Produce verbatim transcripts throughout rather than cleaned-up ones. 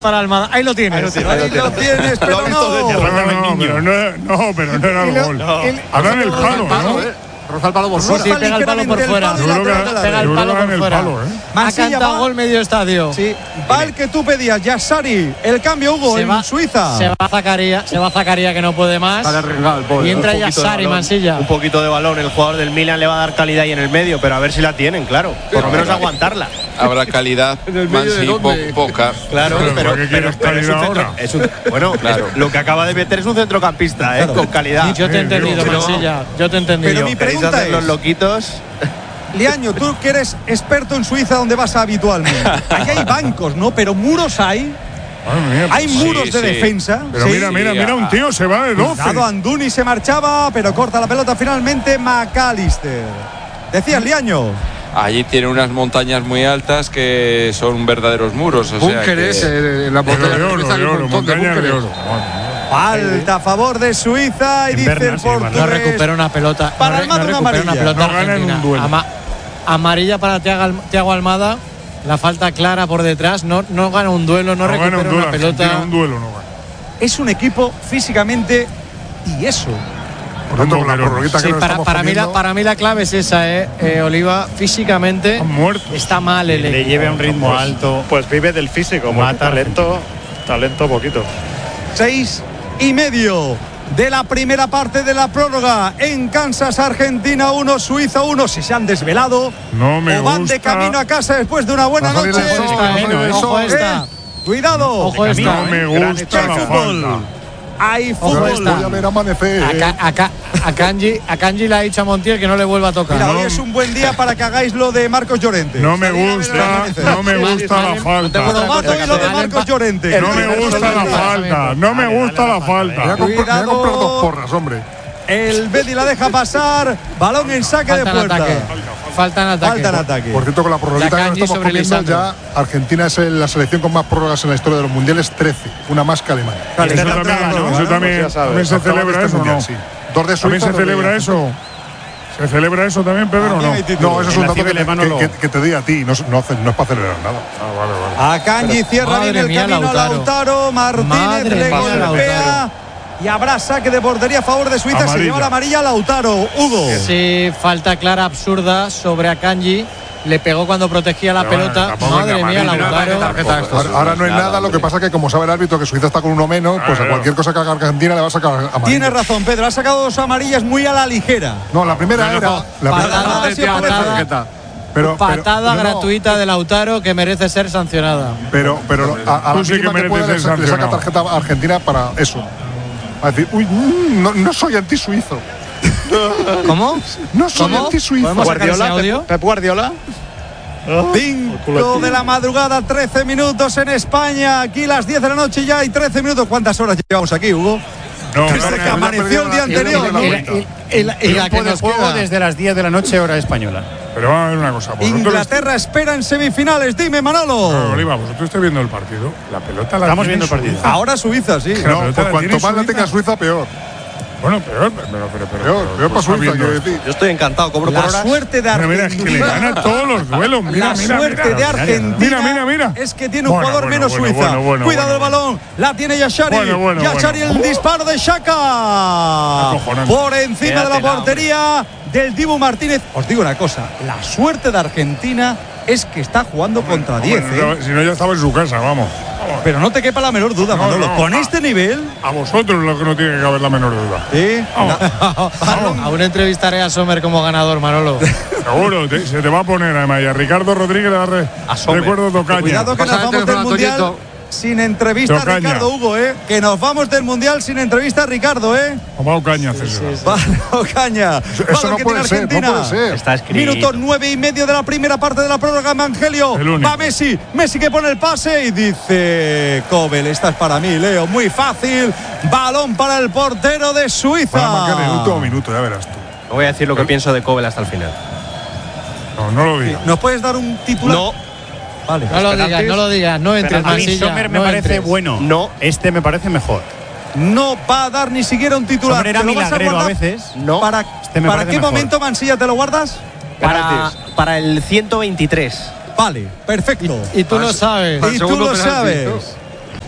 para Almada. Ahí lo tienes. Ahí lo tienes, ahí lo tienes pero no. No, pero no, no, pero no era el gol. Ahora en el palo, ¿no? Roza el palo por fuera. Sí, sí, pega el palo por fuera. Pega el palo por fuera. Ha cantado gol medio estadio. Sí. Va el que tú pedías, Yassari. El cambio, Hugo, se en va, Suiza. Se va Zakaria, se va Zakaria que no puede más. Y entra Yassari, Mansilla. Un poquito de balón. El jugador del Milan le va a dar calidad ahí en el medio, pero a ver si la tienen, claro. Por lo menos aguantarla. Habrá calidad. En el medio de Mansi, po, poca. Claro, pero, pero, pero, pero es un centro, es un, bueno, claro. es, lo que acaba de meter es un centrocampista, ¿eh? Claro. Con calidad. Yo te he entendido, Mansilla. Yo te he entendido. Pero mi pregunta hacer es, los loquitos. Liaño, tú que eres experto en Suiza, ¿dónde vas habitualmente? Aquí hay bancos, ¿no? Pero muros hay. Mía, hay muros sí, de sí. defensa. Pero ¿sí? mira, mira, mira, un tío se va de doce. Cuidado, Anduni se marchaba, pero corta la pelota finalmente McAllister. Decías, Liaño. Allí tiene unas montañas muy altas que son verdaderos muros. O búnkeres, sea que... eh, en la montaña de oro, de oro, montaña de oro. Falta a favor de Suiza y dice el portugués. No recupera una pelota. Para no, Almada no una recupera amarilla. una pelota no gana en un duelo. Ama amarilla para Thiago Almada. La falta clara por detrás. No, no gana un duelo, no, no recupera un duelo, una pelota. Un duelo no gana. Es un equipo físicamente y eso. Por tanto, la prorroguita sí, que para, para, mí la, para mí la clave es esa, ¿eh? eh Oliva, físicamente está mal el Le lleve a un ritmo pues, alto. Pues vive del físico, más talento, talento poquito. Seis y medio de la primera parte de la prórroga en Kansas, Argentina uno, Suiza uno. Si se han desvelado no me o van gusta. de camino a casa después de una buena noche. Ojo esta. Cuidado. Ojo esta. No me gusta la falta. Hay fútbol. Voy a ver amanecer. A, a, a, a, Kanji, a Kanji le ha dicho a Montiel que no le vuelva a tocar. Mira, no. hoy es un buen día para que hagáis lo de Marcos Llorente. No me gusta, no me gusta la falta. Probato y lo de Marcos Llorente. No me gusta la falta, no me gusta la falta. Voy a comprar dos porras, hombre. El Betis la deja pasar. Balón en saque de puerta. Falta en ataque. Falta en ataque. Por cierto, con la prórroga que estamos comiendo ya, Argentina es la selección con más prórrogas en la historia de los mundiales, trece. Una más que Alemania. Claro, eso también, ¿no? Eso también, pues también se celebra eso, ¿no? Sí. Dos de Suiza, ¿También se celebra eso? ¿Se celebra eso también, Pedro, o no? No, eso es un dato que, que, que, que te doy a ti, no, no, no es para celebrar nada. Ah, vale, vale. A Kanji cierra bien el mía, camino Lautaro. a Lautaro. Martínez Madre le mía, golpea. Lautaro. Y habrá saque de portería a favor de Suiza. Amarilla. Se lleva la amarilla a Lautaro. Hugo. Sí, falta clara absurda sobre Akanji. Le pegó cuando protegía la Pero pelota. bueno, Madre mía, Lautaro. Ahora, ahora no es nada, lo que pasa es que como sabe el árbitro que Suiza está con uno menos, pues a cualquier cosa que haga Argentina le va a sacar amarilla. Tiene razón, Pedro. Ha sacado dos amarillas muy a la ligera. No, la primera No, no, era. no. La Patada, primera patada. Pero, patada pero, gratuita no. de Lautaro que merece ser sancionada. Pero, pero a, a la sí que que puede, le, le saca tarjeta a Argentina para eso. A decir, uy, no, no soy anti-suizo. ¿Cómo? No soy anti-suizo. ¿Guardiola? ¿Pep Guardiola? cinco de la madrugada, trece minutos en España. Aquí las diez de la noche ya hay trece minutos. ¿Cuántas horas llevamos aquí, Hugo? No, Desde que amaneció el día anterior. Y la que nos juego desde las diez de la noche, hora española. Pero vamos a ver una cosa. Inglaterra espera en semifinales. Dime, Manolo. No, Oliva, vosotros estáis viendo el partido. La pelota la Estamos tiene viendo el partido. Suiza. Ahora Suiza, sí. No, pues la cuanto más la tenga Suiza. Suiza, peor. Bueno, peor, pero, pero, pero, Peor, pero, peor para pues, Suiza, viendo quiero esto. decir. Yo estoy encantado, cobro por La horas. suerte de Mira, mira, es que le Argentina. gana todos los duelos. Mira, La mira, suerte mira. de Argentina Mira, mira, mira. es que tiene un Bueno, jugador bueno, menos bueno, Suiza. bueno, bueno, Cuidado bueno, el balón. La tiene Yassari. Bueno, bueno, Yassari bueno. el disparo de Xhaka. Acojonante. Por encima Quédate de la la, portería del Dibu Martínez. Os digo una cosa. La suerte de Argentina es que está jugando contra diez. Bueno, ¿eh? Si no, ya estaba en su casa, vamos. Pero no te quepa la menor duda, No, Manolo. no, Con a- este nivel. A vosotros lo que no tiene que haber la menor duda. ¿Sí? Aún entrevistaré a Sommer como ganador, Manolo. Seguro, te- se te va a poner además. Y a Ricardo Rodríguez le da re- Sommer. recuerdo tocaña. Cuidado que nos Pasa el vamos del teléfono a Mundial Toñito. sin entrevista a Tocaña. Ricardo, Hugo, ¿eh? Que nos vamos del Mundial sin entrevista a Ricardo, ¿eh? Tomado caña, César. Vale, Caña. Eso Balón no que puede tiene ser, no Argentina. puede ser. Está escrito. Minuto nueve y medio de la primera parte de la prórroga, Evangelio. El único. Va Messi, Messi que pone el pase y dice Kobel, esta es para mí, Leo, muy fácil. Balón para el portero de Suiza. Para marcar en el último minuto, ya verás tú. No voy a decir lo que pienso de Kobel hasta el final. No, no lo digas. ¿Nos puedes dar un titular? No, Vale. No lo digas, no lo digas. No entres, A mí Mansilla. Sommer me no parece entres. bueno. No. Este me parece mejor. No va a dar ni siquiera un titular. Sommer era ¿Te lo vas a milagrero a guardar? veces. no. ¿Para, Este me ¿para parece qué mejor. momento, Mansilla, te lo guardas? Para, para el ciento veintitrés. Vale, perfecto. Y tú lo sabes. Y tú lo sabes.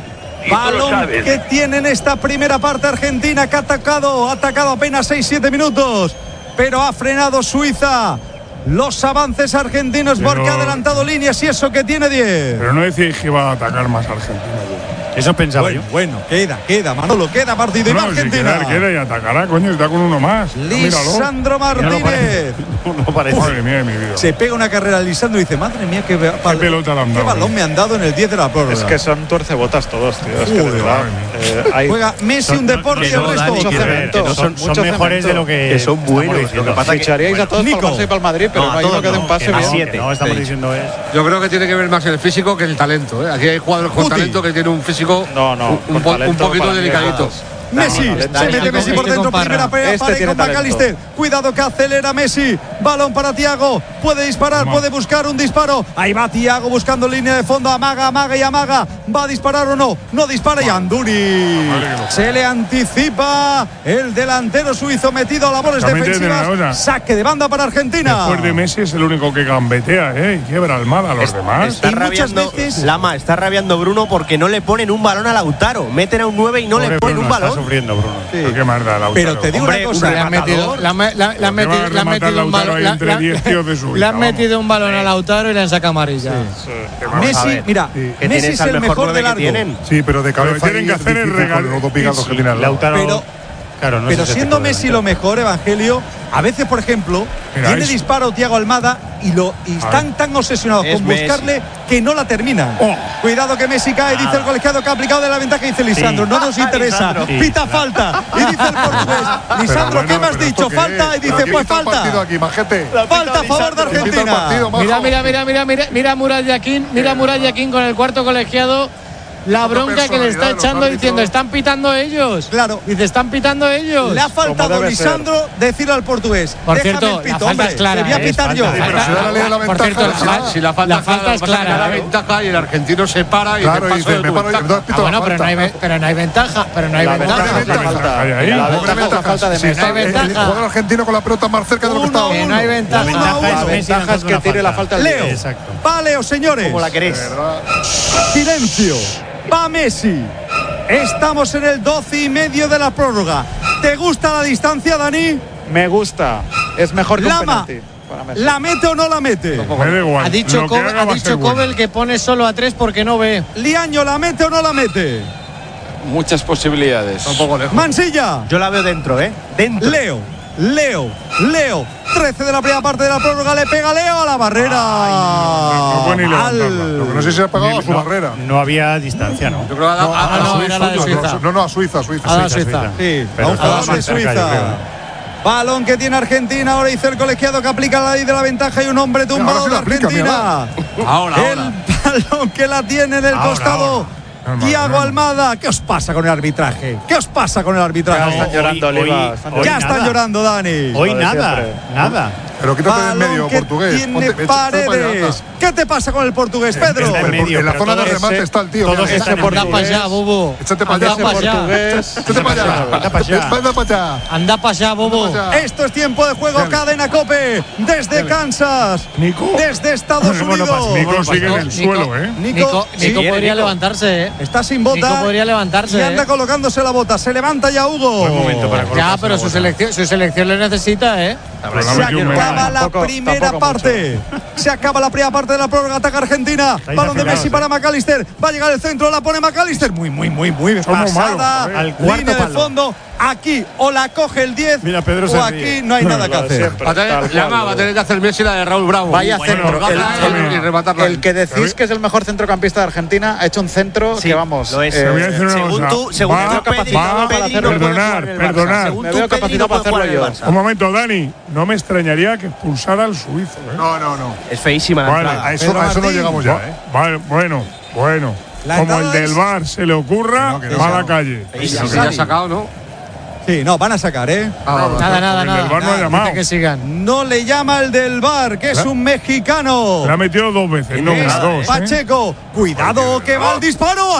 Balón que tiene en esta primera parte Argentina, que ha atacado, ha atacado apenas seis siete minutos, pero ha frenado Suiza los avances argentinos pero, porque ha adelantado líneas y eso que tiene diez. Pero no decís que iba a atacar más Argentina. Eso pensaba bueno, yo. Bueno, queda, queda, Manolo, queda partido y no, va Argentina. Si queda, queda y atacará, coño, está con uno más. Lisandro Martínez. No, no parece. Madre mía de mi vida. Se pega una carrera Lisandro y dice, madre mía, qué, ¿Qué, pelota le han qué dado, balón me han dado en el diez de la prórroga. Es que son tuercebotas todos, tío. Es que Uy, de verdad, eh, hay, juega Messi son, un deporte y el resto. Mucho cemento. No son, son mejores de lo que, que son buenos. Lo que pasa ficharíais a todos para el Barça y para el Madrid, pero no hay uno que dé un pase bien. No, estamos diciendo es. Yo creo que tiene que ver más el físico que el talento. Aquí hay jugadores con talento que tienen un físico. No, no. Un, po un poquito delicadito. Messi, se mete Messi por dentro, primera pelea para con McAllister. Cuidado que acelera Messi. Balón para Thiago. Puede disparar, puede buscar un disparo. Ahí va Thiago buscando línea de fondo. Amaga, amaga y amaga. ¿Va a disparar o no? No dispara y Anduri. Se le anticipa el delantero suizo metido a labores defensivas. Saque de banda para Argentina. Después de Messi es el único que gambetea, ¿eh? Y quiebra Almada a los es, demás. Está rabiando, veces, Lama, está rabiando Bruno porque no le ponen un balón a Lautaro. Meten a un nueve y no Pobre le ponen Bruno, un balón. Sufriendo, Bruno. Sí. Pero qué más da Lautaro. Pero te digo Hombre, una cosa, le han metido, la, la, la, la metido, le han metido un balón, la, la, le han metido un balón a Lautaro y le han sacado amarilla. Sí. Sí. Messi, mira, sí. Messi es el mejor de largo. Sí, pero de cabeza tienen que hacer el regalo. Lautaro. Pero, claro, no pero siendo Messi lo mejor, Evangelio, a veces, por ejemplo, Mira, tiene es... disparo Thiago Almada y, lo, y están tan obsesionados es con Messi. buscarle que no la terminan. Oh. Cuidado que Messi cae, ah. dice el colegiado que ha aplicado de la ventaja, dice Lisandro. Sí. No nos interesa, sí. pita falta. Y dice el portugués, Lisandro, bueno, ¿qué me has dicho? Falta. Y dice, pues falta. Aquí, falta a favor de Argentina. Partido, mira, mira, mira, mira, mira, mira Murat Yakin, mira Murat Yakin con el cuarto colegiado. La bronca que le está echando diciendo, están pitando ellos. Claro. Dice, están pitando ellos. Le ha faltado Lisandro ser. decirle al portugués. Por cierto, pito, la falta hombre, es clara. Te voy a pitar yo. Por cierto, la, si la falta, la falta es clara. La ventaja y el argentino se para y claro, le dice, me paro, ah, bueno, pero no, hay, pero no hay ventaja. Pero no hay la ventaja. La falta de Messi. No hay ventaja. El jugador argentino con la pelota más cerca de lo que estaba. Que no hay ventaja. La ventaja es que tire la falta al Leo. Va Leo, señores. Como la queréis. Silencio. Va Messi. Estamos en el doce y medio de la prórroga. ¿Te gusta la distancia, Dani? Me gusta. Es mejor que Lama, un penalti. ¿La mete o no la mete? Me da igual. Ha dicho, Kobe, ha dicho Kobel que pone solo a tres porque no ve. Liaño, ¿la mete o no la mete? Muchas posibilidades. Un poco lejos. Mansilla. Yo la veo dentro, ¿eh? Dentro. Leo, Leo, Leo. trece de la primera parte de la prórroga, le pega Leo a la barrera. Ay, no, no, Al... Lo que no sé si se ha pegado a su no, barrera. No había distancia, ¿no? Yo creo que no, a, a, no, era la de Suiza. No, no, a Suiza, a Suiza. A la Suiza. Suiza. Sí, pero a un jugador de Suiza. Balón que tiene Argentina. Ahora dice el colegiado que aplica la ley de la ventaja y un hombre tumbado de Argentina. Ahora, el balón que la tiene en el ahora, costado. Ahora. Thiago Almada, ¿qué os pasa con el arbitraje? ¿Qué os pasa con el arbitraje? Ya están llorando, hoy, Oliva. Hoy, están ya están llorando, Dani. Hoy nada, nada. Pero quítate del medio, que portugués. Tiene Ponte, Paredes. ¿Qué te pasa con el portugués, Pedro? En, medio, en la zona de remate ese, está el tío. Todo ese anda para allá, bobo. Échate para allá. Portugués. Échate para allá. Anda para allá. Anda para allá. Anda para allá, bobo. Esto es tiempo de juego. Cadena Cope. Desde Kansas. Nico. Desde Estados Unidos. Nico sigue en el suelo, ¿eh? Nico, Nico podría levantarse, ¿eh? Está sin bota. Nico podría levantarse. Y anda colocándose la bota. Se levanta ya Hugo. Buen momento para ya, pero su selección, su selección le necesita, ¿eh? Se acaba la primera parte. Se acaba la primera parte de la prórroga. Ataca Argentina. Balón de Messi para McAllister. Va a llegar el centro. La pone McAllister. Muy, muy, muy, muy pasada. Al cuarto línea de fondo. Aquí o la coge el diez. Mira, Pedro o aquí ríe. No hay nada que hacer. Va a tener, la va a tener que hacer Messi la de Raúl Bravo. Vaya bueno, centro. El, el, y rematarla. El que decís que es el mejor centrocampista de Argentina ha hecho un centro sí, que vamos. Lo es. Eh, voy a decir una según cosa. tú, según va, tú, capacitado va, para hacerlo. Perdonar, perdonar. Según me tú, veo capacitado para hacerlo yo. Un momento, Dani. No me extrañaría que expulsara al suizo. ¿eh? No, no, no. Es feísima. Vale, a eso, a eso no llegamos ya, ¿eh? Vale, bueno, bueno. La Como el del V A R se le ocurra, no, va a la calle. Sí, ya se ha sacado, ¿no? Sí, no, van a sacar, ¿eh? Ah, no, nada, nada, nada. El V A R no ha llamado. Que sigan. No le llama el del V A R, que es un mexicano. Le ha metido dos veces, no una, dos. Pacheco, ¿eh? Cuidado que va el disparo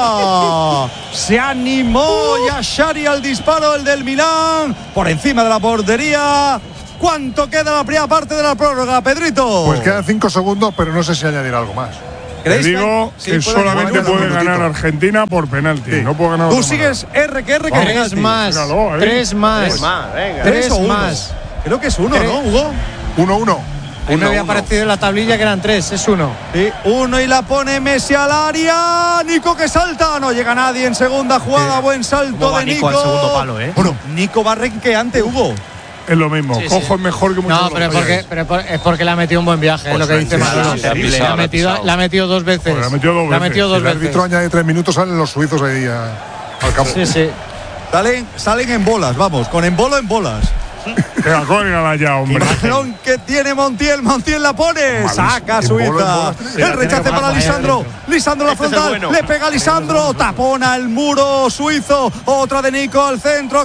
arriba. Se animó Yashari al disparo, el del Milán, por encima de la portería. ¿Cuánto queda la primera parte de la prórroga, Pedrito? Pues quedan cinco segundos, pero no sé si añadir algo más. Te digo sí, que solamente ganar, puede ganar Argentina por penalti. Sí. No puede ganar. Tú sigues R que R que Tres más. Míralo, Tres más. Tres más, venga. Tres Tres o uno. más. Creo que es uno, Tres. ¿no, Hugo? uno uno. A mí me había uno. parecido en la tablilla que eran tres, es uno. Sí, uno y la pone Messi al área. Nico que salta. No llega nadie en segunda jugada. Sí. Buen salto ¿Cómo va de Nico Nico. al segundo palo, eh? Bueno, Nico va renqueante, Hugo. Es lo mismo. Sí, Cojo sí. es mejor que muchos No, pero es porque, pero es por- es porque le ha metido un buen viaje, es Pues lo que dice sí, Manolo. sí, sí, sí, sí, La ha sí, metido, sí. la ha metido dos veces. Pues la ha metido dos La ha veces. metido dos El veces. árbitro añade tres minutos, salen los suizos ahí a- al campo. Sí, sí. Salen, salen en bolas, vamos, con en bolo en bolas. Venga, córrela ya, hombre. Balón que tiene Montiel, Montiel la pone, Malísimo. saca En bola, en Suiza. bola. El rechace para Lisandro, Lisandro la Este es el frontal, bueno. le pega a Lisandro, tapona el muro suizo, otra de Nico al centro,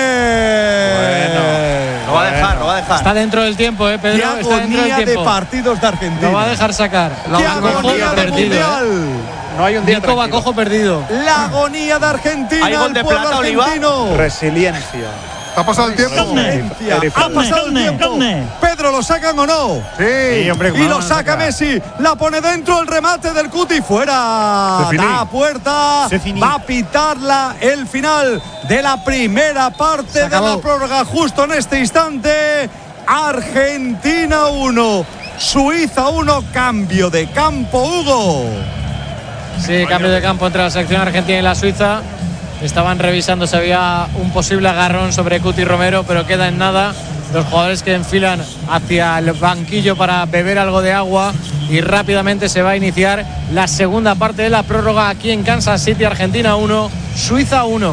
córner. Lo va a dejar, lo va a dejar. Está dentro del tiempo, eh, Pedro. Qué Está dentro agonía del de tiempo. partidos de Argentina. Lo va a dejar sacar. Qué Va cojo agonía de perdido, eh. mundial. No hay un día Nico va tranquilo. cojo perdido. La agonía de Argentina, ¿Hay gol el de pueblo plata, Oliva? argentino. Resiliencia. ¿Ha pasado el tiempo? Valencia. Ha pasado el tiempo. Pedro, ¿lo sacan o no? Sí. Sí, hombre, Y ¿cómo lo van a saca sacar? Messi. La pone dentro el remate del Cuti. Fuera. Se finí. Da puerta. Se finí. Va a pitarla el final de la primera parte Se de acabó. la prórroga. Justo en este instante. Argentina uno. Suiza uno. Cambio de campo, Hugo. Sí, cambio de campo entre la selección argentina y la Suiza. Estaban revisando si había un posible agarrón sobre Cuti Romero, pero queda en nada. Los jugadores que enfilan hacia el banquillo para beber algo de agua y rápidamente se va a iniciar la segunda parte de la prórroga aquí en Kansas City. Argentina uno, Suiza uno.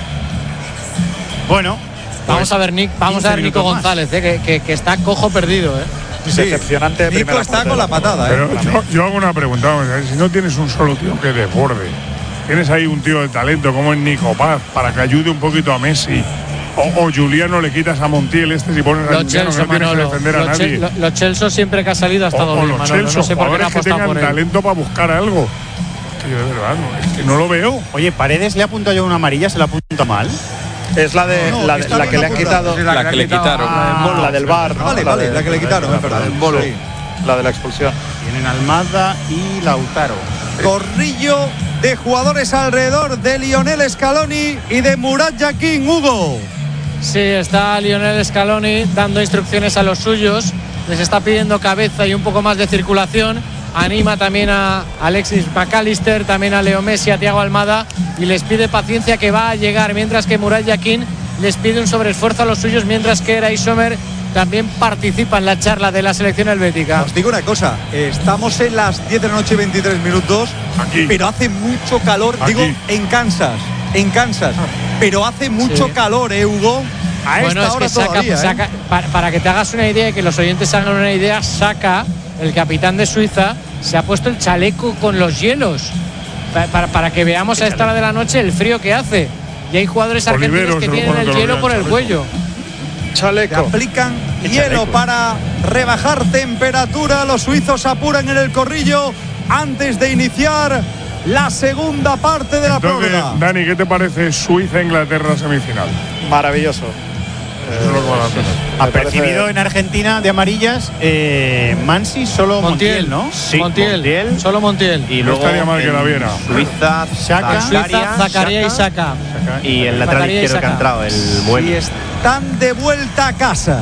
Bueno, Vamos a ver, Nick, vamos a ver Nico minutos más. González, eh, que, que- que está cojo perdido. Eh. decepcionante de Nico primera está parte con de la patada, ¿eh? Pero yo, yo hago una pregunta, vamos a ver, si no tienes un solo tío que desborde, tienes ahí un tío de talento como es Nico Paz para que ayude un poquito a Messi, o, o Juliano le quitas a Montiel este si pones a Los Juliano que Chelsea, no tienes que Manolo. defender a Los nadie. Chel- Los Chelsea siempre que ha salido ha O, estado o bien, los Manolo. Chelsea, No sé por qué no ha jugadores que apostado tengan por él. talento para buscar algo. Que yo de verdad, no, es que no lo veo. Oye, Paredes le ha apuntado yo una amarilla, se la apunta mal. Es la de No, no, la, que de- está la bien que le han apuntada. quitado. Sí, la que le quitaron. Ah, la del bar, ¿no? Vale, La vale, de- la que le quitaron, es verdad. Bolo. Sí. La de la expulsión. Tienen Almada y Lautaro. Corrillo de jugadores alrededor de Lionel Scaloni y de Murat Yakin, Hugo. Sí, está Lionel Scaloni dando instrucciones a los suyos. Les está pidiendo cabeza y un poco más de circulación. Anima también a Alexis McAllister, también a Leo Messi, a Thiago Almada, y les pide paciencia, que va a llegar, mientras que Murat Yakin les pide un sobreesfuerzo a los suyos, mientras que Eray Sommer también participa en la charla de la selección helvética. Os digo una cosa, estamos en las diez de la noche y veintitrés minutos, Aquí. pero hace mucho calor, Aquí. digo, en Kansas, en Kansas, pero hace mucho Sí. calor, ¿eh, Hugo? A Bueno, esta es hora que saca, todavía, ¿eh? saca- para, para que te hagas una idea y que los oyentes hagan una idea, Saca, el capitán de Suiza, se ha puesto el chaleco con los hielos. Pa- Para, para que veamos a esta hora de la noche el frío que hace. Y hay jugadores argentinos Oliveros que se lo tienen pone el todos los hielo días, por el chaleco. cuello. Le Chaleco. aplican hielo para rebajar temperatura. Los suizos apuran en el corrillo antes de iniciar la segunda parte de la Entonces, prórroga. Dani, ¿qué te parece Suiza-Inglaterra semifinal? Maravilloso. Eso es lo que van a hacer. Apercibido parece- en Argentina de amarillas, eh, Mansi, solo Montiel, ¿no? Sí, Montiel, Montiel. solo Montiel. Y No luego estaría mal que en la viera. Suiza, Xhaka. Suiza, Zakaria y Saca. Y el lateral Zakaria y izquierdo que ha Saka. entrado, el bueno. Si están de vuelta a casa,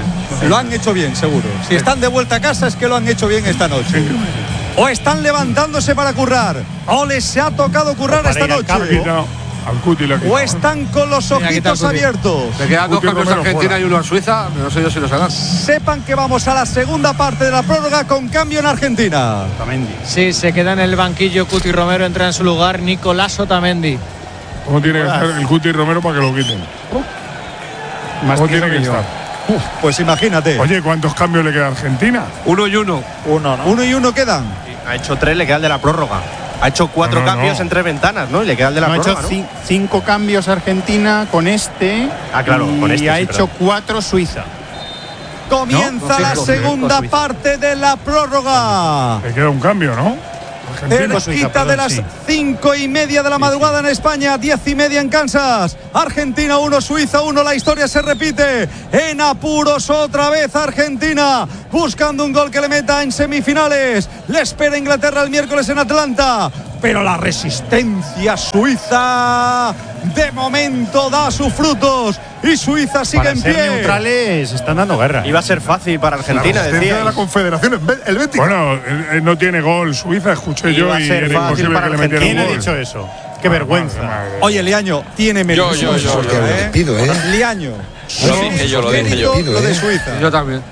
lo han hecho bien, seguro. Si están de vuelta a casa es que lo han hecho bien esta noche. O están levantándose para currar, o les ha tocado currar esta Le ha noche. quitado al Cuti le ha O quitado. están con los Mira, aquí está el ojitos Cuti. abiertos. Le quedan dos Cuti cambios a Romero Argentina fuera. y uno a Suiza. No sé yo si los harán. Sepan que vamos a la segunda parte de la prórroga con cambio en Argentina. Otamendi. Sí, se queda en el banquillo Cuti Romero, entra en su lugar Nicolás Otamendi. ¿Cómo tiene que estar el Cuti Romero para que lo quiten? Más ¿Cómo tieso tiene que que yo. estar? Pues imagínate. Oye, ¿cuántos cambios le queda a Argentina? Uno y uno. Uno, ¿no? Uno y uno quedan. Ha hecho tres, le queda el de la prórroga. Ha hecho cuatro No, no, cambios no. en tres ventanas, ¿no? Y le queda el de la No, ha hecho prórroga, ¿no? ci- cinco cambios Argentina con este. Ah, claro, y con este, ha sí, hecho perdón. cuatro Suiza. Comienza No, la cinco, segunda cinco, Suiza. parte de la prórroga. Le queda un cambio, ¿no? Argentina. Cerquita de las cinco y media de la madrugada en España, diez y media en Kansas. Argentina uno, Suiza uno. La historia se repite en apuros otra vez. Argentina buscando un gol que le meta en semifinales. Le espera Inglaterra el miércoles en Atlanta. Pero la resistencia suiza de momento da sus frutos y Suiza sigue para en ser pie. neutrales están dando guerra. Iba a ser fácil para Argentina, la decía. de la Confederación, el Betis. Bueno, eh, no tiene gol Suiza, escuché Iba yo a y ser era fácil imposible para que le metiera un ¿Quién ha gol. dicho eso? Qué vergüenza. Madre, madre. Oye, Liaño, tiene mérito. Yo, yo, yo, yo, ¿eh? pido, ¿eh? Liaño. Lo dije yo, lo dije yo. Lo de Suiza. Yo también.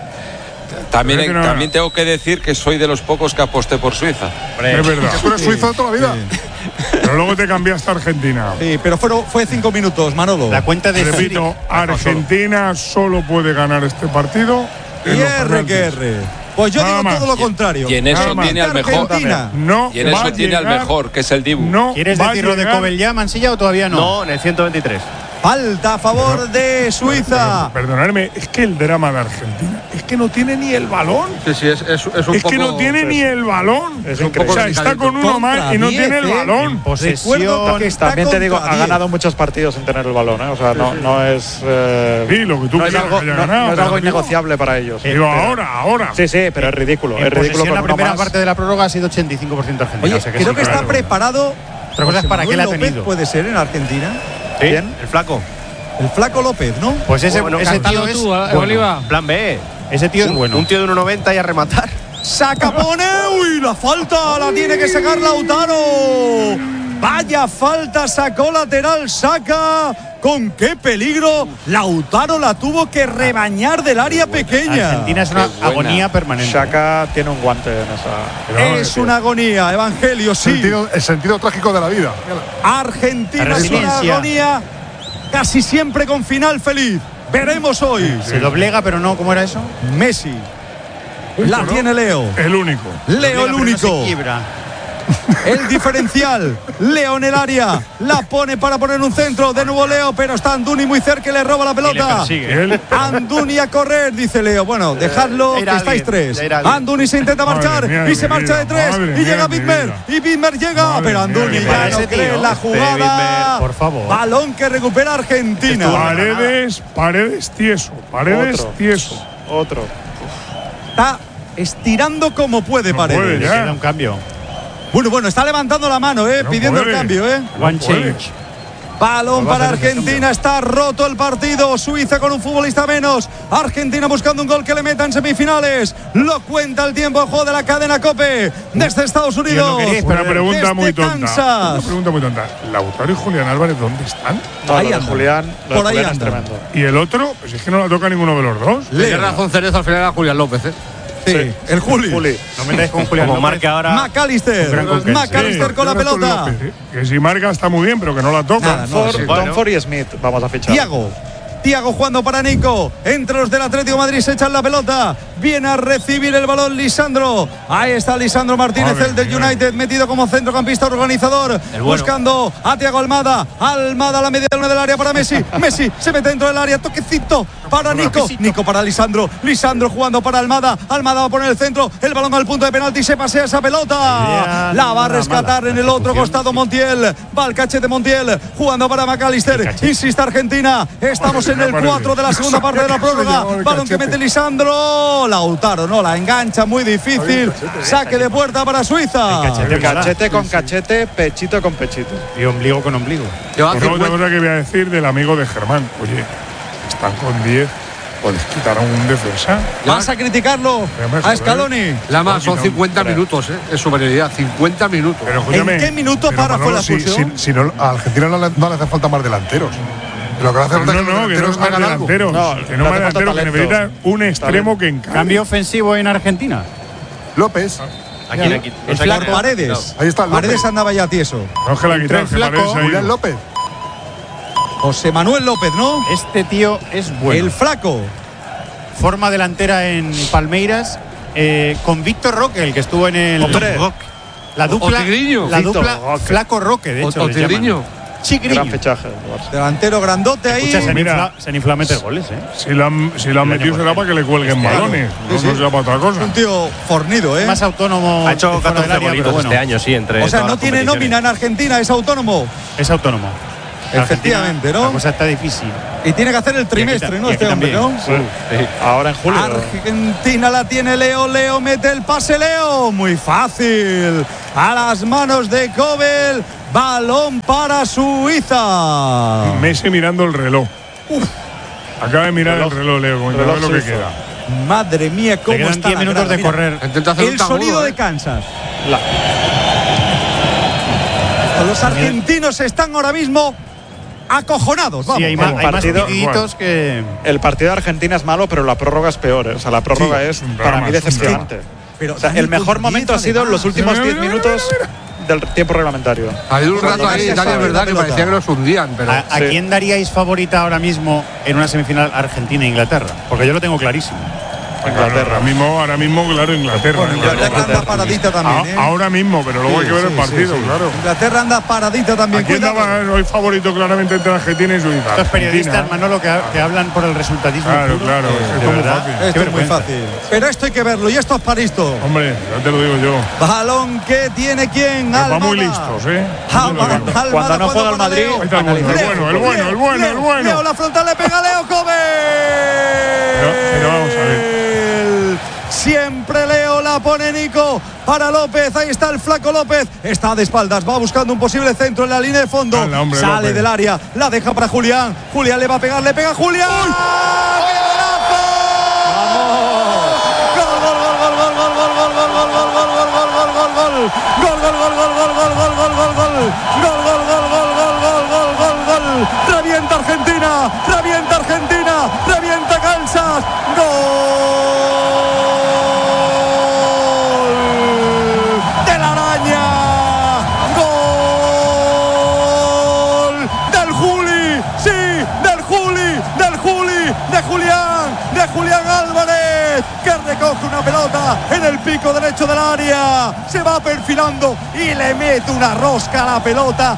También, Pero es que no- también tengo que decir que soy de los pocos que aposté por Suiza. Es verdad. Tú eres suizo de toda la vida. Pero luego te cambiaste a Argentina. Sí, pero fueron, fue cinco minutos, Manolo. La cuenta de Repito, Argentina solo puede ganar este partido. Y en los R penaltis. que R. Pues yo Nada digo más. todo lo contrario. Y en eso Nada más. tiene al mejor. Argentina. No Y en va eso a tiene al llegar- mejor, que es el Dibu. No ¿Quieres va a decir lo de llegar- Cobel Mansilla o todavía no? No, en el ciento veintitrés. Falta a favor de Suiza. Pero, perdonadme, es que el drama de Argentina es que no tiene ni el balón. Sí, sí, es, es, es un Es poco. que no tiene ni el balón. Es o increíble. sea, está con uno Contra más y no diez, tiene el ¿eh? balón. Posesión. Recuerdo que está También te digo, contra ha diez. ganado muchos partidos sin tener el balón, ¿eh? O sea, no, no es. Eh, Sí, lo que tú no es quieras algo, que haya no- ganado, no es pero algo digo- innegociable para ellos. Digo, Pero- ahora, ahora. Sí, sí, pero es ridículo. En Es ridículo posesión con la uno primera más. parte de la prórroga ha sido ochenta y cinco por ciento argentina. Oye, o sea que creo sí, que está claro. preparado. Otra cosa es para qué le ha López tenido. puede ser en Argentina. ¿Quién? El flaco. El flaco López, ¿no? Pues ese, Bueno, ese tío Cántalo es tú, bueno. Oliva. Plan B. Ese tío es Un- bueno. Un tío de uno noventa y a rematar. Saca, pone. Uy, la falta la tiene que sacar Lautaro. Vaya falta, sacó lateral, saca. Con qué peligro. Lautaro la tuvo que rebañar del área pequeña. Argentina es una Qué buena. agonía permanente. Shaka tiene un guante en esa. Es una agonía, Evangelio, sí. Sentido- el sentido trágico de la vida. Argentina La es una resiliencia. agonía casi siempre con final feliz. Veremos hoy. Se doblega, pero no, ¿cómo era eso? Messi. La tiene Leo. El único. Leo el Doblega, pero no único. se quiebra. El diferencial. Leo en el área. La pone para poner un centro. De nuevo Leo, pero está Anduni muy cerca y le roba la pelota. Él- Anduni a correr, dice Leo. Bueno, dejadlo, Era que estáis alguien, tres. era alguien. Anduni se intenta Madre marchar mía, y mi se marcha de vida, tres. madre Y mía, llega mi Bitmer. vida. Y Bitmer llega, Madre pero Anduni mía, mi ya vida. no Ese cree tío, en la este jugada. Bitmer, por favor. Balón que recupera Argentina. Paredes, Paredes tieso. Paredes Otro. tieso. Otro. Está estirando como puede, No Paredes. puede Le ya. queda un cambio. Bueno, bueno, está levantando la mano, eh, No pidiendo el puede. cambio, eh. No One puede. change. Balón No va a para hacer ese Argentina, está roto el partido. Suiza con un futbolista menos. Argentina buscando un gol que le meta en semifinales. Lo cuenta el tiempo de juego de la cadena COPE desde Estados Unidos. queréis, Una pregunta desde muy tonta. Kansas. Una pregunta muy tonta. ¿Lautaro y Julián Álvarez dónde están? No, Ahí lo de anda. Julián, lo de Por ahí Julián es anda. tremendo. ¿Y el otro? Pues es que no la toca ninguno de los dos. Tiene Leo. razón Cerezo, al final era Julián López, ¿eh? Sí, el Juli. Juli. No metáis con Julián Como López. marca ahora. McAllister. gran conquista. McAllister Sí, con la yo estoy pelota. López, ¿eh? Que si marca está muy bien, pero que no la toca. Nada, no, For, sí. Donford y Smith, vamos a fichar. Tiago. Tiago jugando para Nico. Entre los del Atlético de Madrid se echan la pelota. Viene a recibir el balón Lisandro. Ahí está Lisandro Martínez, Madre el del mía. United, metido como centrocampista organizador. bueno. Buscando a Tiago Almada. Almada a la media luna del área para Messi. Messi se mete dentro del área. Toquecito para Nico. Nico para Lisandro. Lisandro jugando para Almada. Almada va a poner el centro. El balón al punto de penalti. Se pasea esa pelota. Idea La va a nada rescatar mala. en el otro Ejecución, costado sí. Montiel. Va al cachete Montiel. Jugando para McAllister. Insiste Argentina. Estamos en el cuatro de la segunda parte de la prórroga. Balón que mete Lisandro. Lautaro no la engancha, muy difícil. Saque de puerta para Suiza. El cachete con cachete, pechito con pechito. Y ombligo con ombligo. Lleva Pues otra cincuenta. cosa que voy a decir del amigo de Germán. Oye, están con diez. Pues quitar a un defensa. ¿Vas a criticarlo a Scaloni? La más, son No, cincuenta pero- minutos, ¿eh? Es superioridad, cincuenta minutos. Pero escúchame. ¿En qué minuto pero, para fue Manolo, la si- expulsión? Si, si no, a Argentina no le, no le hace falta más delanteros. Lo que le hace No, falta es que no, los que no es delanteros más hagan algo. delanteros. No, que no le más hace falta delanteros, que talento. necesita un extremo que encaje. Cambio ofensivo en Argentina. López, ¿A quién aquí? El flaco Paredes. ahí está López. Paredes andaba ya tieso. No es que la Entró quitar, el que flaco, Paredes ha ido. Julián López. José Manuel López, ¿no? Este tío es bueno. El flaco. Forma delantera en Palmeiras eh, con Víctor Roque, el que estuvo en el. Hombre. La dupla. O Tigriño. La Víctor dupla Roque. Flaco Roque, de O, hecho. o les llaman. Tigriño. Chiquiriño. Gran fichaje. Delantero grandote ahí. Escucha, se han Mira, infla- se han inflado a meter goles, ¿eh? Si lo han, si lo han metido será para que le cuelguen Este balones. Sí, No, sí. no será para otra cosa. Un tío fornido, ¿eh? Más autónomo. Ha hecho de fuera del catorce área, golitos pero bueno, este año, sí, entre O sea, todas no las tiene competiciones. nómina en Argentina, es autónomo. es autónomo. Efectivamente, Argentina, ¿no? La cosa está difícil. Y tiene que hacer el trimestre, Y aquí ¿no? ta- y Este aquí hombre, también. ¿no? Sí. Sí. Ahora en julio. Argentina la tiene Leo, Leo mete el pase, Leo, muy fácil, a las manos de Kobel, balón para Suiza. Messi mirando el reloj. Acaba de mirar Reloj. el reloj, Leo, como Reloj sabe lo que suizo. queda. Madre mía, Le cómo quedan está diez la minutos grada, de mira. correr. Intenta hacer El un tangudo, sonido ¿eh? de Kansas. La- Los argentinos están ahora mismo acojonados. Vamos. Sí, hay, ma- vamos. hay más Partido- piquitos que. El partido de Argentina es malo, pero la prórroga es peor. ¿eh? O sea, la prórroga Sí, es es un para drama, mí es un decepcionante. Pero O sea, Dani, el mejor con momento ha diez, sido en los además. últimos Mira, diez mira, minutos del tiempo reglamentario. Ha habido un rato ahí, Cuando Dani, es sabe verdad la que pelota. parecía que los hundían, pero. ¿A, a Sí. quién daríais favorita ahora mismo en una semifinal Argentina-Inglaterra? Porque yo lo tengo clarísimo. Inglaterra. Ahora mismo, ahora mismo, claro, Inglaterra. Bueno, Inglaterra anda paradita también, A- ¿eh? Ahora mismo, pero luego hay que ver Sí, el sí, partido, sí, sí. claro. Inglaterra anda paradita también. Aquí Cuidado. andaba hoy favorito claramente entre Argentina y Suiza. Estos periodistas, Argentina. Manolo, que, ha- que hablan por el resultadismo. Claro, puro, claro, eh, es de muy verdad. fácil. Qué Esto es muy vergüenza. fácil. Pero esto hay que verlo y esto es para esto. Hombre, ya te lo digo yo. Balón que tiene quién. Pero Almada. va muy listos, ¿eh? Almada, Muy listos. Almada Cuando no juega el para Madrid, Leo. Ahí está el bueno, el Leo, bueno, el bueno, el bueno, el Leo, bueno. Leo, la frontal le pega a Leo Kobe. Pero- pero vamos a ver. Siempre Leo la pone Nico para López. Ahí está el flaco López. Está de espaldas. Va buscando un posible centro en la línea de fondo. Hala, hombre, Sale López. del área. La deja para Julián. Julián le va a pegar. Le pega a Julián. ¡Qué golazo! Gol, gol, gol, gol, gol, gol, gol, gol, gol, gol, gol, gol, gol, gol, gol, gol, gol. Gol, gol, gol, gol, gol, gol, gol, gol, gol, gol. Gol, gol, gol, gol, gol, gol, gol, gol, gol. Revienta Argentina. Revienta Argentina. Revienta Kansas. Gol de la araña. Gol del Juli. Sí, del Juli, del Juli, de Julián, de Julián Álvarez, que recoge una pelota en el pico derecho del área. Se va perfilando y le mete una rosca a la pelota.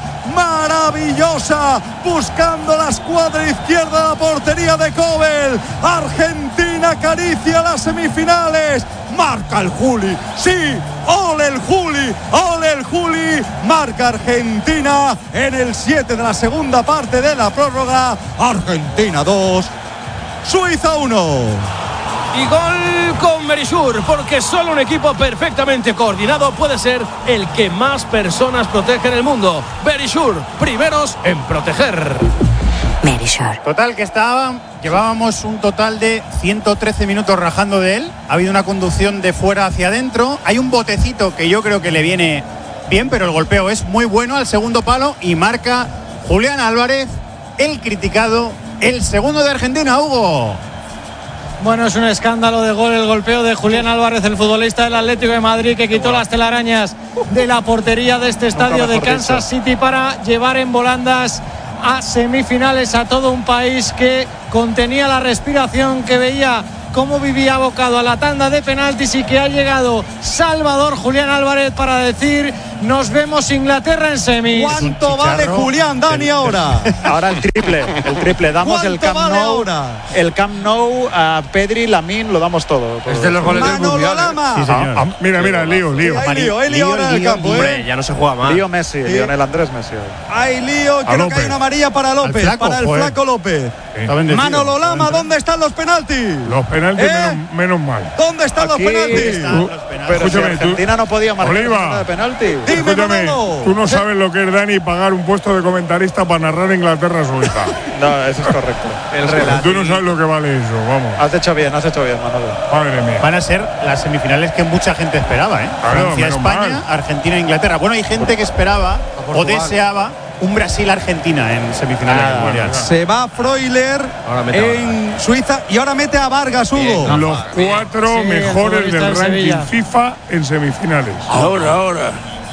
Maravillosa, buscando la escuadra izquierda de la portería de Kobel. Argentina acaricia las semifinales. Marca el Juli, sí, ole el Juli, ole el Juli. Marca Argentina en el siete de la segunda parte de la prórroga. Argentina dos, Suiza uno. Y gol con Berisur, porque solo un equipo perfectamente coordinado puede ser el que más personas protege en el mundo. Berisur, primeros en proteger. Berisur. Total, que estaban, llevábamos un total de ciento trece minutos rajando de él. Ha habido una conducción de fuera hacia adentro. Hay un botecito que yo creo que le viene bien, pero el golpeo es muy bueno al segundo palo y marca Julián Álvarez, el criticado, el segundo de Argentina, Hugo. Bueno, es un escándalo de gol el golpeo de Julián Álvarez, el futbolista del Atlético de Madrid, que quitó las telarañas de la portería de este estadio de Kansas City para llevar en volandas a semifinales a todo un país que contenía la respiración, que veía cómo vivía abocado a la tanda de penaltis y que ha llegado Salvador Julián Álvarez para decir: nos vemos Inglaterra en semis. ¿Cuánto vale Julián, Dani, ahora? Ahora el triple, el triple. Damos el Camp vale Nou. ahora? El Camp Nou a Pedri, Lamine, lo damos todo. todo. Es de los goles del Manolo mundial. ¿eh? Lama. Sí, señor. Ah, ah, mira, mira, lío, lío. Sí, hay lío, hay lío ahora en el campo, Hombre, ¿eh? ya no se juega más. Lío Messi, Sí. Lionel Andrés Messi. Hay lío, creo López. que hay una amarilla para López, flaco, para el joder. flaco López. Está bendecido. Manolo Lama, Está ¿dónde están los penaltis? Los penaltis, ¿Eh? menos, menos mal. ¿Dónde están Aquí los penaltis? están los Tú- penaltis. Pero si Escúchame, tú- Argentina no podía marcar Oliva. nada de penalti. Dime, Escúchame, Manolo. tú no sabes lo que es, Dani, pagar un puesto de comentarista para narrar Inglaterra-Suiza. No, eso es correcto. El relato. Tú no sabes lo que vale eso, vamos. Has hecho bien, has hecho bien, Manolo. Madre mía. Van a ser las semifinales que mucha gente esperaba, ¿eh? Claro, Francia, menos España, mal. Argentina, Inglaterra. Bueno, hay gente que esperaba o Portugal. deseaba un Brasil-Argentina en semifinales Nada, del Mundial. Se va Freuler Ahora mete a en Suiza y ahora mete a Vargas, Hugo. Los cuatro Sí, el mejores futbolista del del ranking Sevilla. FIFA en semifinales. Ahora, ahora.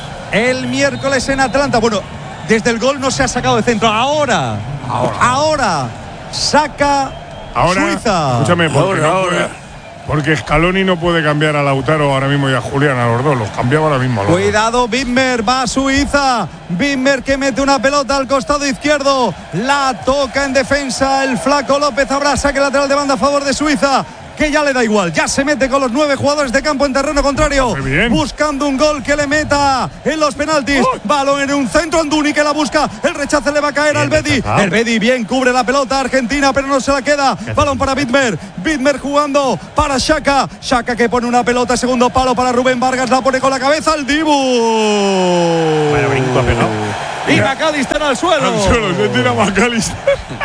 El miércoles en Atlanta. Bueno, desde el gol no se ha sacado de centro. Ahora, ahora, saca Ahora, Suiza. escúchame, porque Ahora, no, ahora. puede, Porque Scaloni no puede cambiar a Lautaro ahora mismo y a Julián, a los dos, los cambiaba ahora mismo. Cuidado, Widmer, va a Suiza. Widmer que mete una pelota al costado izquierdo. La toca en defensa el flaco López. Habrá saque lateral de banda a favor de Suiza, que ya le da igual, ya se mete con los nueve jugadores de campo en terreno contrario, buscando un gol que le meta en los penaltis. ¡Oh! Balón en un centro, Anduni que la busca, el rechace le va a caer al Bedi. El Bedi bien cubre la pelota Argentina, pero no se la queda. Balón para Widmer, Widmer jugando para Xhaka, Xhaka que pone una pelota, segundo palo para Rubén Vargas, la pone con la cabeza al Dibu. Vaya brinco ha pegado. Y McAllister al suelo. Al suelo, se tira McAllister.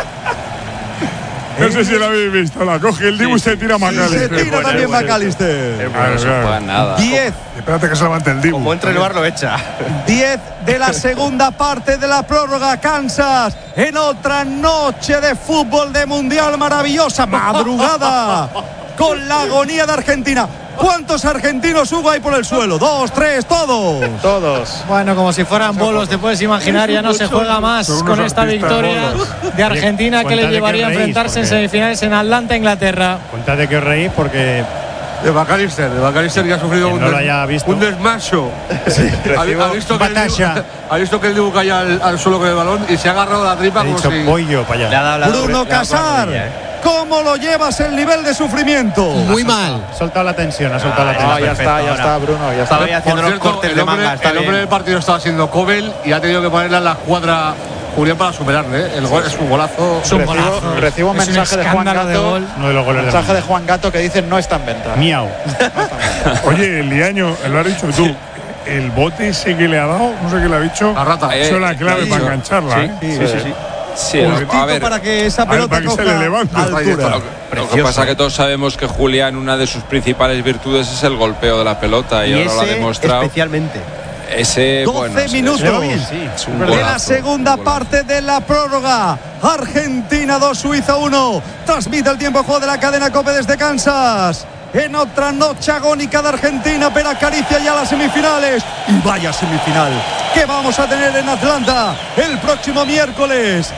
No sé si lo habéis visto, la coge el Dibu y sí, se tira a McAllister. Se tira también McAllister. No se juega nada. diez. Espérate que se levante el Dibu. Como entre el bar lo echa. diez de la segunda parte de la prórroga. Kansas en otra noche de fútbol de mundial maravillosa. Madrugada con la agonía de Argentina. ¿Cuántos argentinos, Hugo, hay por el suelo? ¿Dos, tres, todos? Todos. Bueno, como si fueran bolos, te puedes imaginar, ya no se juega más con esta victoria de Argentina que le llevaría a enfrentarse en semifinales en Atlanta, Inglaterra. Cuéntate que os reís porque… De McAllister, de McAllister que ha sufrido un, no des, un desmacho. Sí, ha, ha, visto que el Dibu, ha visto que el Dibu caía al, al suelo con el balón y se ha agarrado la tripa como si… voy yo para allá. Bruno Casar, ¿cómo lo llevas el nivel de sufrimiento? Muy mal. Ha soltado la tensión, ha soltado ah, la tensión. No, ya Perfecto, está, ya ahora. está, Bruno. Ya está. Por cierto, el hombre, manga, el hombre del partido estaba siendo Kobel y ha tenido que ponerle a la cuadra Julián para superarle, ¿eh? El gol es un golazo. Es un recibo, golazo. Recibo un es mensaje un de Juan Gato. De gol. Uno de los goles mensaje de, de Juan Gato que dice no está en venta. Miau. No Oye, el Liaño, lo has dicho tú. El bote ese que le ha dado, no sé qué le ha dicho. La rata. Eso es la clave sí, para sí. engancharla, Sí, ¿eh? sí, sí. sí, sí. Sí, a ver, para que esa pelota ver, para que se le levante. Altura. Lo, lo que pasa es que todos sabemos que Julián, una de sus principales virtudes es el golpeo de la pelota y, y ahora lo ha demostrado. Especialmente. Ese, doce bueno, minutos bien, sí. es un de la segunda parte de la prórroga. Argentina dos, Suiza uno. Transmite el tiempo de juego de la cadena COPE desde Kansas. En otra noche agónica de Argentina, pero acaricia ya las semifinales. Y vaya semifinal que vamos a tener en Atlanta el próximo miércoles.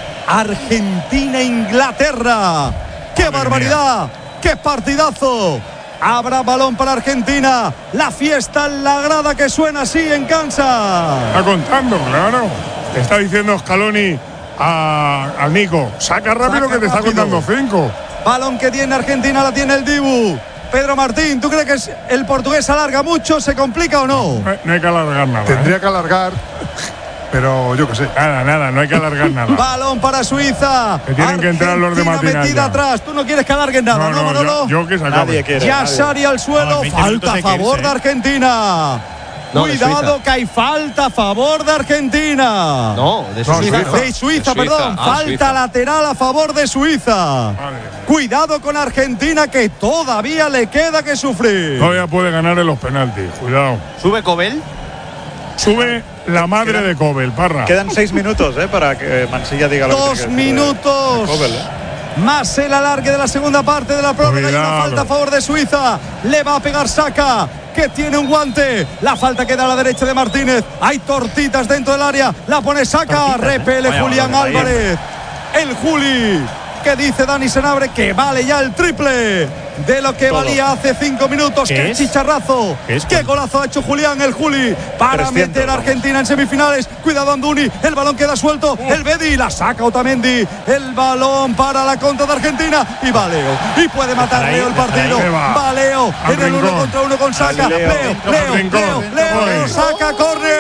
Argentina-Inglaterra. ¡Qué Madre barbaridad! Mía. ¡Qué partidazo! Habrá balón para Argentina. La fiesta en la grada que suena así en Kansas. Está contando, claro. Está diciendo Scaloni a, a Nico. Saca rápido Saca que te rápido. Está contando cinco. Balón que tiene Argentina, la tiene el Dibu. Pedro Martín, ¿tú crees que el portugués alarga mucho? ¿Se complica o no? No, no hay que alargar nada. Tendría ¿eh? que alargar. Pero yo qué sé. Nada, nada, no hay que alargar nada. Balón para Suiza. Que tienen Argentina que entrar los de matinal. Metida atrás. Tú no quieres que alarguen nada, ¿no, no Manolo? Yo, yo que se acabe. Nadie quiere. Ya Sari al suelo. No, falta a favor de Argentina. No, Cuidado de que hay falta a favor de Argentina. No, de Suiza. No, Suiza. De Suiza, de perdón. Ah, falta Suiza. Lateral a favor de Suiza. Vale. Cuidado con Argentina que todavía le queda que sufrir. Todavía puede ganar en los penaltis. Cuidado. ¿Sube Kobel? Sube la madre quedan, de Kobel, Parra. Quedan seis minutos ¿eh? para que Mansilla diga lo Dos que Dos minutos. De, de Kobel, ¿eh? Más el alargue de la segunda parte de la prórroga. Hay una falta a favor de Suiza. Le va a pegar Xhaka, que tiene un guante. La falta queda a la derecha de Martínez. Hay tortitas dentro del área. La pone Xhaka. Repele ¿eh? Julián Vaya, Álvarez. El Juli, que dice Dani Senabre que vale ya el triple de lo que Todo. valía hace cinco minutos. ¡Qué, ¿Qué chicharrazo! ¿Qué, es? ¿Qué golazo ha hecho Julián, el Juli, para trescientos, meter a Argentina en semifinales? Cuidado Anduni, el balón queda suelto. Uh. El Bedi, la saca Otamendi. El balón para la contra de Argentina. Y va Leo. Y puede matar Leo el partido. Va Leo en el uno contra uno con Saca. Leo, Leo, Leo, Leo, Leo, Leo, saca,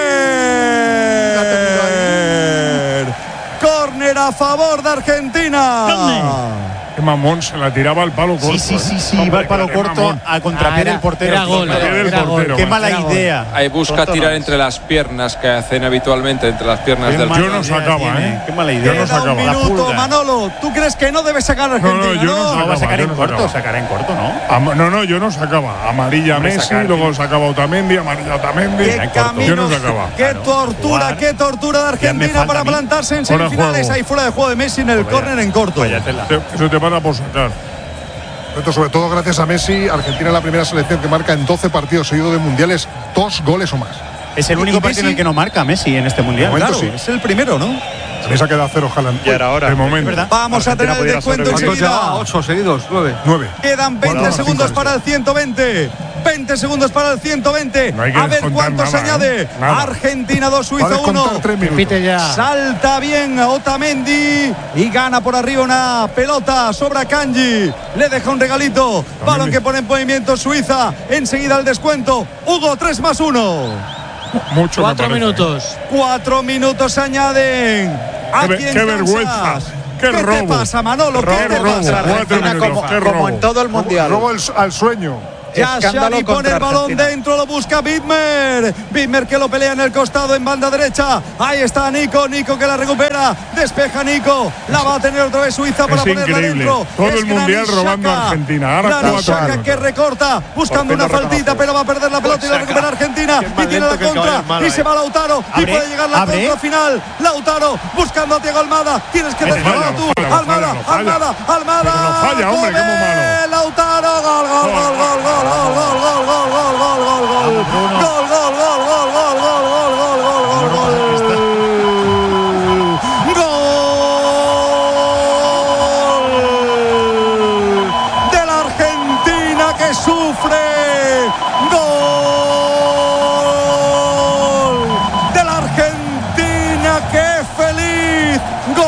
córner. Córner a favor de Argentina. Qué mamón, se la tiraba al palo corto. Sí, sí, sí, sí, iba al palo corto a contrapié del portero. Era gol, era, del era portero. Qué mala idea. Ahí busca tirar entre las piernas, que hacen habitualmente entre las piernas del Yo no sacaba, ¿eh? Qué mala idea. Yo no sacaba. Un minuto, Manolo. ¿Tú crees que no debe sacar a Argentina? No, no, yo no, no, no va a sacar en no corto, sacaba. sacará en corto, ¿no? Am no, no, yo no sacaba. Amarilla a Messi, sacar, luego sacaba Otamendi, amarilla a Otamendi. Qué camino, yo no sacaba. Qué claro, tortura, jugar. qué tortura de Argentina para plantarse en semifinales. Ahí fuera de juego de Messi en el córner en corto. Eso te para por sacar. Sobre todo gracias a Messi, Argentina es la primera selección que marca en doce partidos seguidos de mundiales dos goles o más. Es el único partido en el que no marca Messi en este mundial. Claro, sí. es el primero, ¿no? También se ha quedado cero Haaland. Ya era hora. De momento. Vamos a tener el descuento enseguida. ocho seguidos, nueve. nueve. Quedan veinte segundos para el ciento veinte. veinte segundos para el ciento veinte. No hay que a ver cuánto nada, se añade. ¿eh? Nada. Argentina dos, Suiza uno. Repite ya. Salta bien a Otamendi y gana por arriba una pelota sobre Kanji. Le deja un regalito. Balón que pone en movimiento Suiza. Enseguida el descuento. Hugo, tres más uno. Mucho. Cuatro minutos. Cuatro minutos se añaden. Qué, Aquí en qué Kansas. vergüenza. Qué, ¿Qué robo. te pasa, Manolo? Robo, ¿Qué te robo. pasa? Cuatro minutos. Como, Qué como robo. en todo el mundial. Robo el- al sueño. Ya Escándalo Xavi pone contra el balón Argentina. dentro, lo busca Widmer. Widmer que lo pelea en el costado en banda derecha. Ahí está Nico, Nico que la recupera. Despeja Nico. La va a tener otra vez Suiza para Es ponerla increíble. dentro. Todo Es el mundial Granit robando a Xhaka. Argentina. Ahora Granit cuatro. Xhaka que recorta, buscando Por fin una lo faltita, reconoce. pero va a perder la pelota y la Xhaka. recupera Argentina. Qué Y mal tiene la lento que el contra. caballo es malo Y se ahí. va Lautaro. Y Abre, puede llegar la abre. contra final. Lautaro buscando a Thiago Almada. Tienes que Lo terminar falla, tú. lo falla, lo Almada, falla, lo falla. Almada, Almada. Pero lo falla, hombre, qué muy malo. Lautaro, gol, gol, gol, gol, gol, gol, gol, gol, gol, gol, gol, gol, gol. Gol, gol, gol, gol, gol, gol, gol, gol, gol, gol, gol, gol de la Argentina que sufre. Gol de la Argentina que es feliz.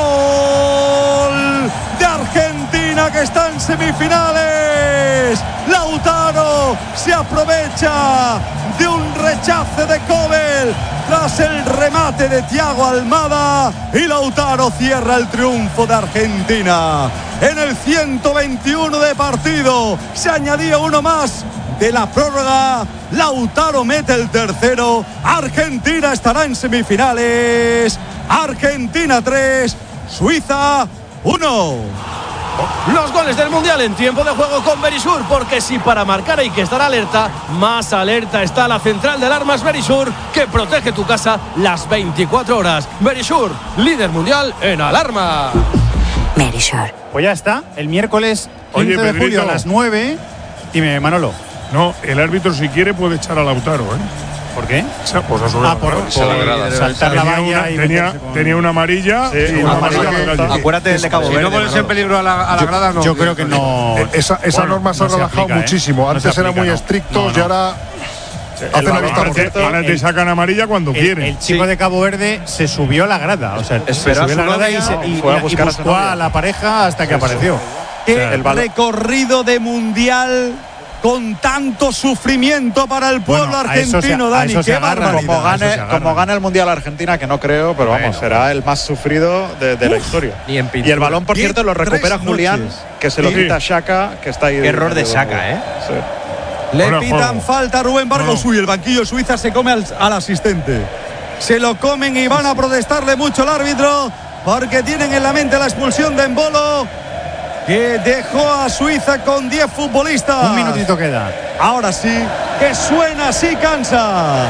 Gol de Argentina que está en semifinales. Lautaro se aprovecha de un rechace de Kobel tras el remate de Thiago Almada y Lautaro cierra el triunfo de Argentina. En el ciento veintiuno de partido se añadía uno más de la prórroga. Lautaro mete el tercero. Argentina estará en semifinales. Argentina tres, Suiza uno. Los goles del Mundial en tiempo de juego con Verisur, porque si para marcar hay que estar alerta, más alerta está la central de alarmas Verisur, que protege tu casa las veinticuatro horas. Verisur, líder mundial en alarma. Verisur. Pues ya está, el miércoles quince Oye, de julio a Pedrito. las nueve. Dime, Manolo. No, el árbitro si quiere puede echar a Lautaro, ¿eh? ¿Por qué? O sea, pues a sobre Ah, la por, grada. se la grada. por saltar la Tenía valla una- y tenía, meterse con- tenía una amarilla Sí, y una una amarilla amarilla que- a la calle. Acuérdate del de Cabo Si Verde. no pones en Manolo. peligro a la, a la grada, no. Yo creo que no. Eh, Esa, esa Bueno, norma se ha no se relajado aplica, ¿eh? muchísimo. No Antes se eran aplica, muy no. estrictos No, y no. ahora El hacen la balón, vista por gorda. cierto, Ahora te el- sacan amarilla cuando El, quieren. el chico de Cabo Verde se subió a la grada, o sea, se Esperó a subió a la su grada y, novia, se, y, fue a y buscar a su buscó novia. a la pareja hasta que apareció. Qué O sea, el balón- recorrido de mundial con tanto sufrimiento para el pueblo Bueno, a eso se- argentino, a Dani. eso se Qué agarran. barbaridad. Como Eso se gane, agarra. como gane el Mundial Argentina, que no creo, pero vamos, será el más sufrido de, de la historia. Ni en Y pintura. el balón, por Y cierto, lo tres recupera Julián, noches. que se lo Sí. quita Xhaka, que está ahí. Qué error de medio- Xhaka, ¿eh? Sí. Le Fuera de pitan juego. falta a Rubén Vargas. No. Uy, el banquillo Suiza se come al, al asistente. Se lo comen y van a protestarle mucho al árbitro porque tienen en la mente la expulsión de Embolo, que dejó a Suiza con diez futbolistas. Un minutito queda. Ahora sí, que suena así Kansas.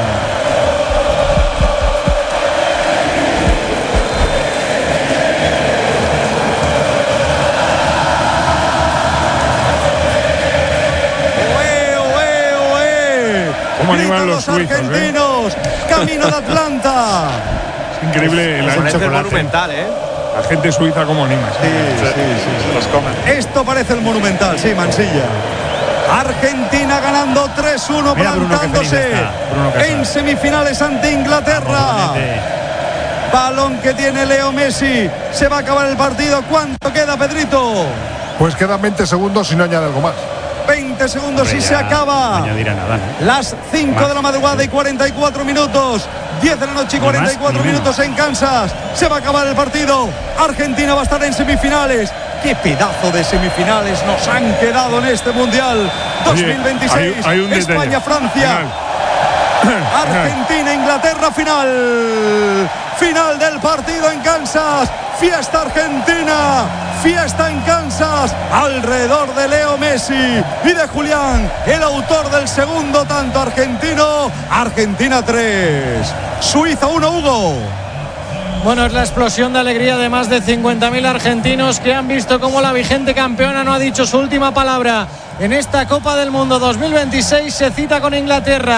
Oe, oe, oe. ¿Cómo Gritan animan los suizos, eh? argentinos. Camino de Atlanta. Es increíble la, Parece chocolate. monumental, ¿eh? La gente suiza como anima. Sí, sí, sí. Se los comen. Esto parece el Monumental, sí, Mansilla. Argentina ganando tres uno, Mira Bruno, qué feliz plantándose está, Bruno Casas. en semifinales ante Inglaterra. Bonete. Balón que tiene Leo Messi. Se va a acabar el partido. ¿Cuánto queda, Pedrito? Pues quedan veinte segundos si no añade algo más. veinte segundos Hombre, y ya se acaba. No añadirá nada, ¿no? Las cinco Más. de la madrugada y cuarenta y cuatro minutos. diez de la noche y Ni más, cuarenta y cuatro ni menos. minutos en Kansas. Se va a acabar el partido. Argentina va a estar en semifinales. Qué pedazo de semifinales nos han quedado en este Mundial dos mil veintiséis. hay- hay un detalle. España-Francia. Argentina-Inglaterra final. Final del partido en Kansas. Fiesta argentina. Fiesta en Kansas. Alrededor de Leo Messi y de Julián, el autor del segundo tanto argentino. Argentina tres. Suiza uno, Hugo. Bueno, es la explosión de alegría de más de cincuenta mil argentinos que han visto cómo la vigente campeona no ha dicho su última palabra en esta Copa del Mundo dos mil veintiséis. Se cita con Inglaterra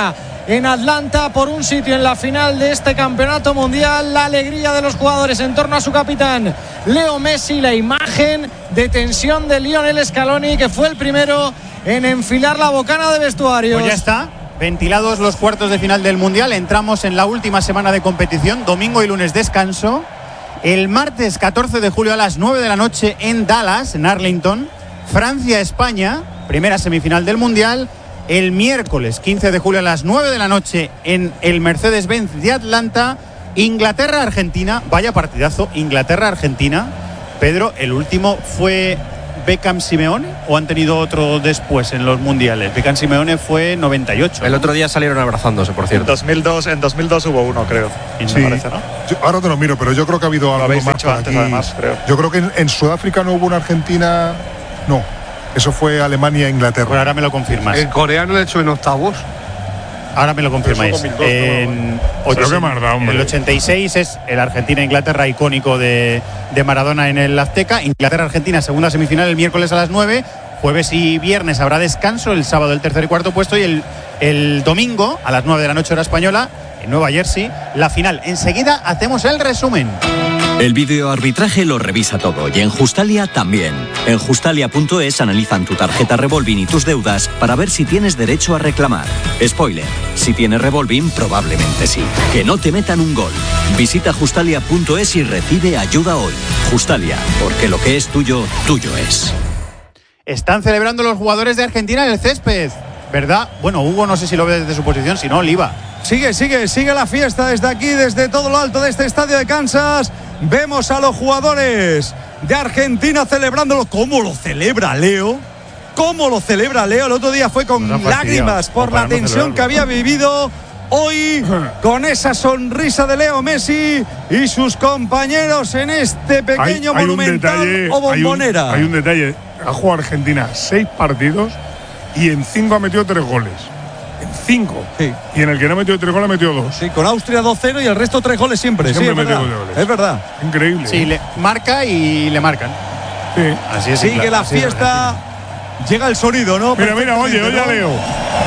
en Atlanta por un sitio en la final de este campeonato mundial. La alegría de los jugadores en torno a su capitán Leo Messi, la imagen de tensión de Lionel Scaloni, que fue el primero en enfilar la bocana de vestuarios. Pues ya está, ventilados los cuartos de final del mundial. Entramos en la última semana de competición, domingo y lunes descanso. El martes catorce de julio a las nueve de la noche en Dallas, en Arlington, Francia-España, primera semifinal del mundial. El miércoles quince de julio a las nueve de la noche en el Mercedes-Benz de Atlanta, Inglaterra-Argentina. Vaya partidazo, Inglaterra-Argentina. Pedro, ¿el último fue Beckham-Simeone o han tenido otro después en los mundiales? Beckham-Simeone fue noventa y ocho. El otro día salieron abrazándose, por cierto. En dos mil dos, en dos mil dos hubo uno, creo. Sí. Me parece, ¿no? Yo, ahora te lo miro, pero yo creo que ha habido algo más por antes, aquí. Además, creo. Yo creo que en, en Sudáfrica no hubo una Argentina. No, eso fue Alemania e Inglaterra. Pues ahora me lo confirmas. El coreano le echó en octavos. Ahora me lo confirmáis. En el ochenta y seis es el Argentina-Inglaterra icónico de, de Maradona en el Azteca. Inglaterra-Argentina, segunda semifinal el miércoles a las nueve. Jueves y viernes habrá descanso. El sábado el tercer y cuarto puesto. Y el, el domingo a las nueve de la noche hora española en Nueva Jersey, la final. Enseguida hacemos el resumen. El videoarbitraje lo revisa todo y en Justalia también. En Justalia punto es analizan tu tarjeta Revolving y tus deudas para ver si tienes derecho a reclamar. Spoiler, si tienes Revolving probablemente sí. Que no te metan un gol. Visita Justalia punto es y recibe ayuda hoy. Justalia, porque lo que es tuyo, tuyo es. Están celebrando los jugadores de Argentina en el césped, ¿verdad? Bueno, Hugo no sé si lo ve desde su posición, si no, Oliva. Sigue, sigue, sigue la fiesta desde aquí, desde todo lo alto de este estadio de Kansas. Vemos a los jugadores de Argentina celebrándolo. ¿Cómo lo celebra Leo? ¿Cómo lo celebra Leo? El otro día fue con lágrimas por la tensión que había vivido. Hoy, con esa sonrisa de Leo Messi y sus compañeros en este pequeño hay, hay monumental detalle, o bombonera. Hay un, hay un detalle. Ha jugado Argentina seis partidos y en cinco ha metido tres goles. En cinco. Sí. Y en el que no ha metido tres goles ha metido dos. Sí, con Austria dos cero y el resto tres goles siempre. Siempre sí, es, metió verdad. goles. Es verdad. Increíble. Sí, le marca y le marcan. Sí. Así es. Sigue la fiesta. Llega el sonido, ¿no? Mira, mira, oye, oye a Leo.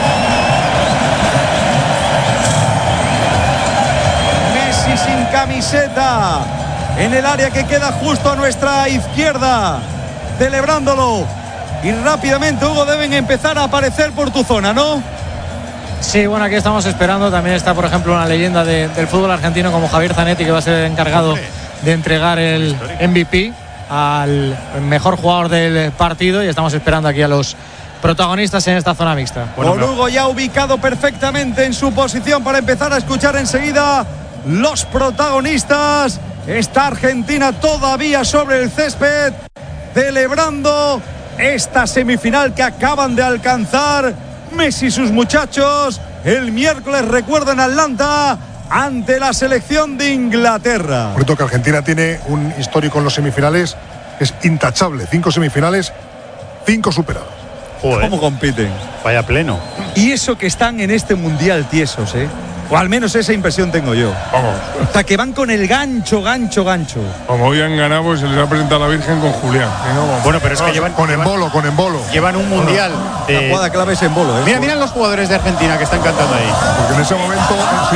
Messi sin camiseta. En el área que queda justo a nuestra izquierda. Celebrándolo. Y rápidamente, Hugo, deben empezar a aparecer por tu zona, ¿no? Sí, bueno, aquí estamos esperando. También está, por ejemplo, una leyenda de, del fútbol argentino como Javier Zanetti, que va a ser el encargado de entregar el M V P al mejor jugador del partido. Y estamos esperando aquí a los protagonistas en esta zona mixta. Bueno, con Hugo ya ubicado perfectamente en su posición para empezar a escuchar enseguida los protagonistas. Está Argentina todavía sobre el césped, celebrando esta semifinal que acaban de alcanzar Messi y sus muchachos el miércoles, recuerdo, en Atlanta ante la selección de Inglaterra. Por cierto, que Argentina tiene un histórico en los semifinales, es intachable. Cinco semifinales, cinco superadas. Joder. ¿Cómo compiten? Vaya pleno. Y eso que están en este mundial tiesos, ¿eh? O al menos esa impresión tengo yo. Vamos. O sea, que van con el gancho, gancho, gancho. Como hoy han ganado, pues se les ha presentado a la Virgen con Julián. No, bueno, pero es que llevan con embolo, con embolo. Llevan un mundial. La jugada clave es embolo, ¿eh? Mira, mira los jugadores de Argentina que están cantando ahí. Porque en ese momento